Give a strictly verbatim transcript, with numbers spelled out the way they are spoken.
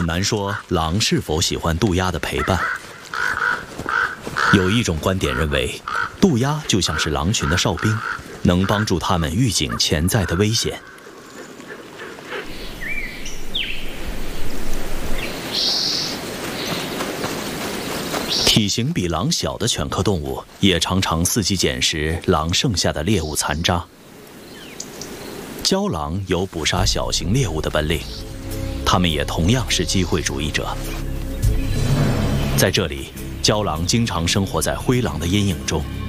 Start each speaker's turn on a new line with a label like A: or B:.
A: 很难说狼是否喜欢渡鸦的陪伴。有一种观点认为，渡鸦就像是狼群的哨兵，能帮助它们预警潜在的危险。体型比狼小的犬科动物也常常伺机捡食狼剩下的猎物残渣。郊狼有捕杀小型猎物的本领，它们也同样是机会主义者。在这里，郊狼经常生活在灰狼的阴影中。